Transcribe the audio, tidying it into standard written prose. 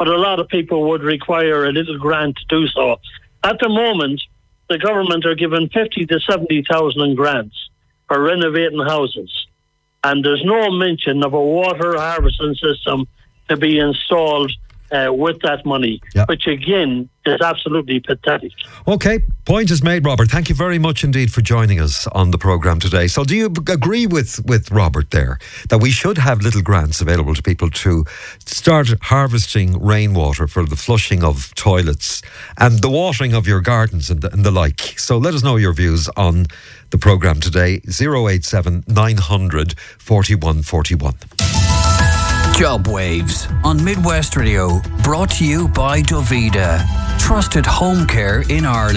but a lot of people would require a little grant to do so. At the moment, the government are given 50 to 70,000 in grants for renovating houses. And there's no mention of a water harvesting system to be installed with that money, which again is absolutely pathetic. Okay, point is made, Robert. Thank you very much indeed for joining us on the programme today. So do you agree with Robert there that we should have little grants available to people to start harvesting rainwater for the flushing of toilets and the watering of your gardens and the like? So let us know your views on the programme today. 087 900 4141. Job Waves on Midwest Radio, brought to you by Dovida, trusted home care in Ireland.